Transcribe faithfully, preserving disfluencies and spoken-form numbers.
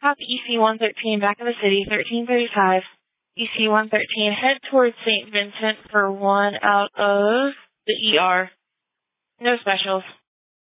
Copy E C one thirteen, back in the city, thirteen thirty-five. E C one thirteen, head towards Saint Vincent for one out of the E R. No specials.